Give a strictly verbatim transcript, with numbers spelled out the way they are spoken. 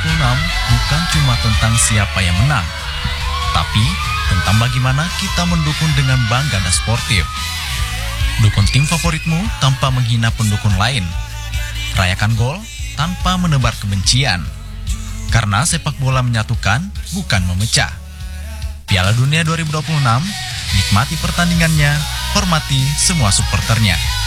puluh enam bukan cuma tentang siapa yang menang, tapi tentang bagaimana kita mendukung dengan bangga dan sportif. Dukung tim favoritmu tanpa menghina pendukung lain. Rayakan gol tanpa menebar kebencian. Karena sepak bola menyatukan, bukan memecah. Piala Dunia dua ribu dua puluh enam, nikmati pertandingannya, hormati semua supporternya.